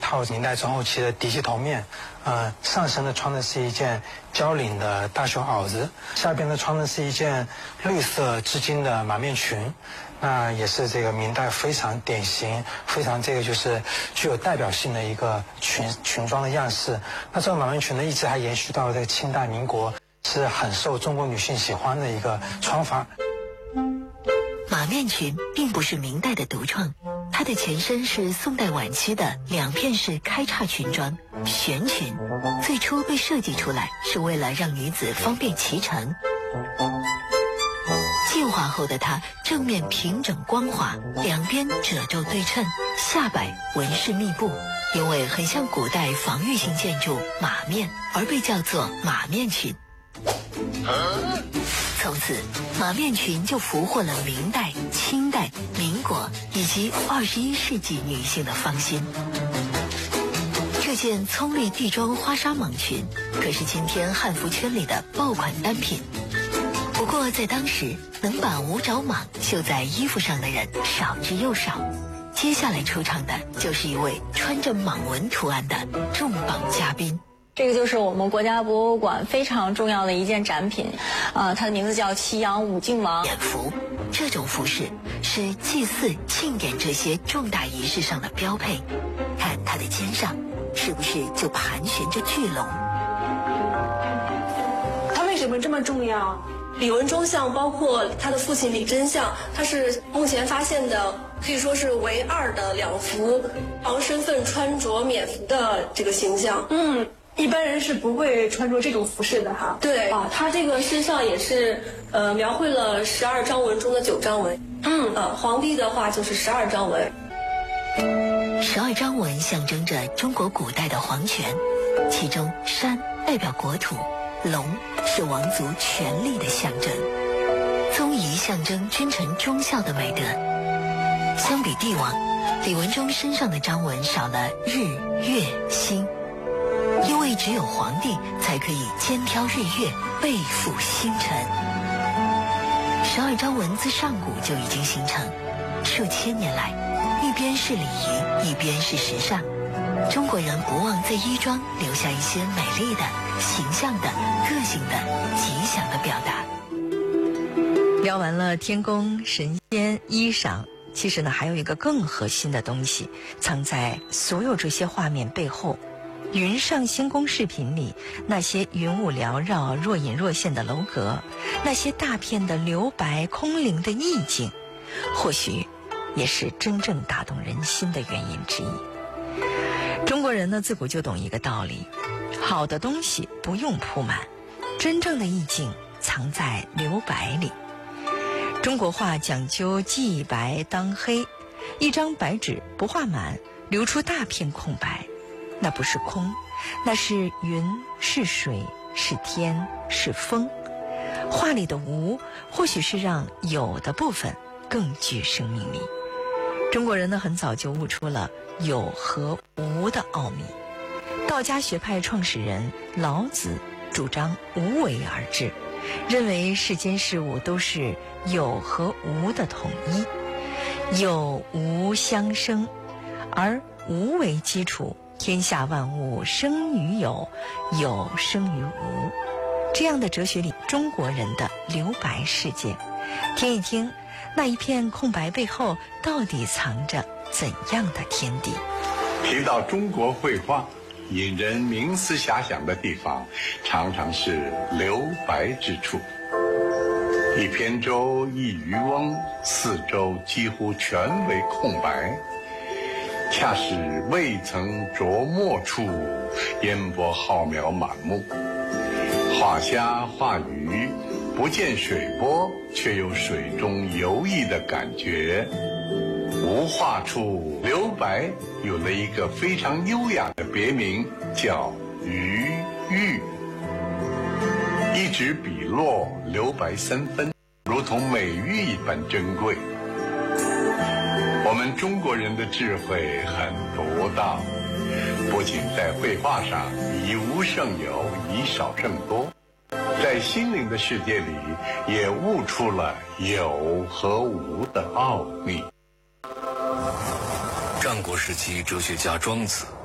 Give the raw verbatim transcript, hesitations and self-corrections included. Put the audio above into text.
套明代中后期的嫡系头面，呃，上身呢穿的是一件交领的大袖袄子，下边呢穿的是一件绿色织金的马面裙，那也是这个明代非常典型、非常这个就是具有代表性的一个裙裙装的样式。那这个马面裙呢，一直还延续到这个清代民国，是很受中国女性喜欢的一个穿法。 马面裙并不是明代的独创，它的前身是宋代晚期的两片式开叉裙装悬裙，最初被设计出来是为了让女子方便骑乘。进化后的它正面平整光滑，两边褶皱对称，下摆纹饰密布，因为很像古代防御性建筑马面，而被叫做马面裙。从此，马面裙就俘获了明代、清代、民国以及二十一世纪女性的芳心。这件葱绿地装花纱蟒裙可是今天汉服圈里的爆款单品。不过在当时，能把五爪蟒绣在衣服上的人少之又少。接下来出场的就是一位穿着蟒纹图案的重磅嘉宾。 这个就是我们国家博物馆非常重要的一件展品，呃，它的名字叫祁阳武靖王典服。这种服饰是祭祀、庆典这些重大仪式上的标配。看它的肩上，是不是就盘旋着巨龙？ 它为什么这么重要？李文忠像包括他的父亲李真像，他是目前发现的可以说是唯二的两幅王身份穿着冕服的这个形象。 嗯。一般人是不会穿着这种服饰的哈。 对啊，他这个身上也是呃描绘了十二章纹中的九章纹。嗯呃，皇帝的话就是十二章纹。 十二章纹象征着中国古代的皇权，其中山代表国土，龙是王族权力的象征，宗仪象征君臣忠孝的美德。相比帝王，李文忠身上的章纹少了日、月、星。因为只有皇帝才可以肩挑日月，背负星辰。十二章纹自上古就已经形成，数千年来，一边是礼仪，一边是时尚。中国人不忘在衣装留下一些美丽的、形象的、个性的、吉祥的表达。 聊完了天宫、神仙、衣裳，其实呢，还有一个更核心的东西藏在所有这些画面背后。云上星宫视频里，那些云雾缭绕、若隐若现的楼阁，那些大片的留白空灵的意境，或许也是真正打动人心的原因之一。中国人呢，自古就懂一个道理：好的东西不用铺满，真正的意境藏在留白里。中国画讲究记白当黑，一张白纸不画满，留出大片空白。那不是空，那是云，是水，是天，是风。画里的无，或许是让有的部分更具生命力。中国人呢，很早就悟出了有和无的奥秘。道家学派创始人老子主张无为而治，认为世间事物都是有和无的统一，有无相生，而无为基础，天下万物生于有，有生于无。这样的哲学里，中国人的留白世界，听一听那一片空白背后到底藏着怎样的天地。 提到中国绘画，引人冥思遐想的地方常常是留白之处。一扁舟，一渔翁，四周几乎全为空白，恰是未曾着墨处，烟波浩渺满目。画虾画鱼，不见水波，却有水中游弋的感觉。无画处留白有了一个非常优雅的别名，叫余韵。一纸笔落，留白三分，如同美玉一般珍贵。我们中国人的智慧很独到，不仅在绘画上以无胜有，以少胜多，在心灵的世界里也悟出了有和无的奥秘。 战国时期，哲学家庄子